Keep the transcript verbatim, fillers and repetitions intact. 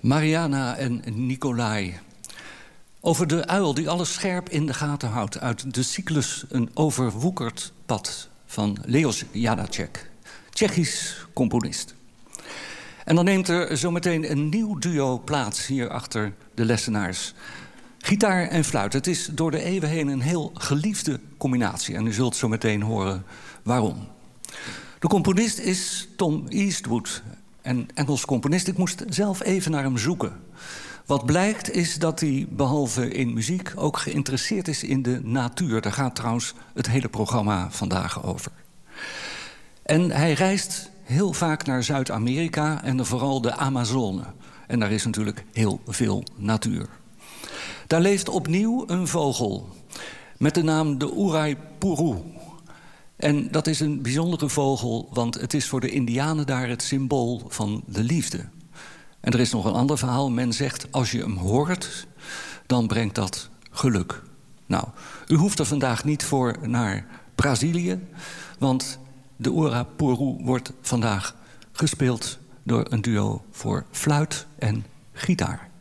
Mariana en Nicolai. Over de uil die alles scherp in de gaten houdt. Uit de cyclus Een overwoekerd pad van Leos Janáček, Tsjechisch componist. En dan neemt er zometeen een nieuw duo plaats hier achter de lessenaars. Gitaar en fluit. Het is door de eeuwen heen een heel geliefde combinatie. En u zult zo meteen horen waarom. De componist is Tom Eastwood. Een Engels componist. Ik moest zelf even naar hem zoeken. Wat blijkt is dat hij behalve in muziek ook geïnteresseerd is in de natuur. Daar gaat trouwens het hele programma vandaag over. En hij reist heel vaak naar Zuid-Amerika en vooral de Amazone. En daar is natuurlijk heel veel natuur. Daar leeft opnieuw een vogel met de naam de Uraypuru. En dat is een bijzondere vogel, want het is voor de Indianen daar het symbool van de liefde. En er is nog een ander verhaal. Men zegt, als je hem hoort, dan brengt dat geluk. Nou, u hoeft er vandaag niet voor naar Brazilië, want de Uraypuru wordt vandaag gespeeld door een duo voor fluit en gitaar.